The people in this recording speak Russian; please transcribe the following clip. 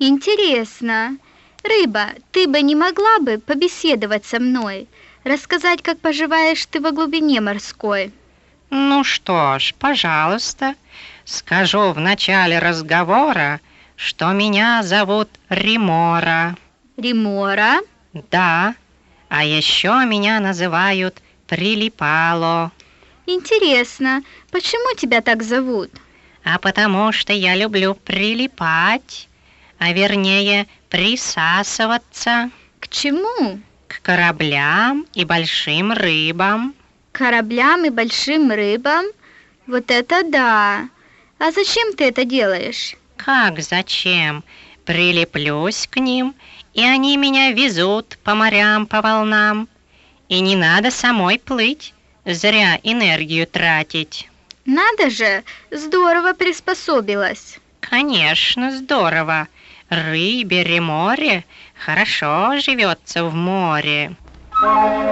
Интересно. Рыба, ты бы не могла бы побеседовать со мной, рассказать, как поживаешь ты во глубине морской? Ну что ж, пожалуйста, скажу в начале разговора, что меня зовут Римора. Римора? Да, а еще меня называют Прилипало. Интересно, почему тебя так зовут? А потому что я люблю прилипать, а вернее присасываться К чему? к кораблям и большим рыбам. Кораблям и большим рыбам? Вот это да! А зачем ты это делаешь? Как зачем? Прилеплюсь к ним, и они меня везут по морям, по волнам. И не надо самой плыть, зря энергию тратить. Надо же, здорово приспособилась. Конечно, здорово. Рыбе, море хорошо живется в море.